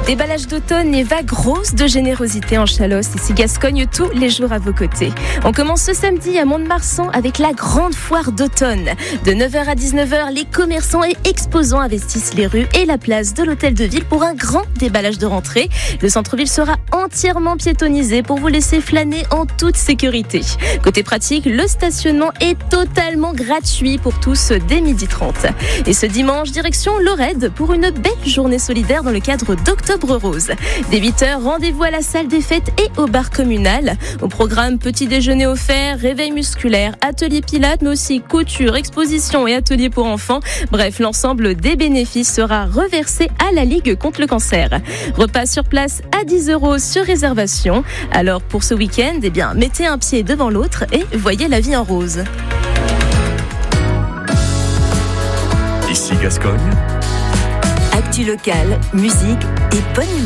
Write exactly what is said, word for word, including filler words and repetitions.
Déballage d'automne et vagues roses de générosité en Chalosse. Ici Gascogne, tous les jours à vos côtés. On commence ce samedi à Mont-de-Marsan avec la grande foire d'automne. De neuf heures à dix-neuf heures, les commerçants et exposants investissent les rues et la place de l'hôtel de ville pour un grand déballage de rentrée. Le centre-ville sera entièrement piétonnisé pour vous laisser flâner en toute sécurité. Côté pratique, le stationnement est totalement gratuit pour tous dès midi trente. Et ce dimanche, direction Lorette pour une belle journée solidaire dans le cadre d'Octobre Rose. Dès huit heures, rendez-vous à la salle des fêtes et au bar communal. Au programme, petit déjeuner offert, réveil musculaire, atelier pilates, mais aussi couture, exposition et atelier pour enfants. Bref, l'ensemble des bénéfices sera reversé à la Ligue contre le cancer. Repas sur place à dix euros sur réservation. Alors pour ce week-end, eh bien, mettez un pied devant l'autre et voyez la vie en rose. Ici Gascogne. Actu locale, musique et bonne humeur.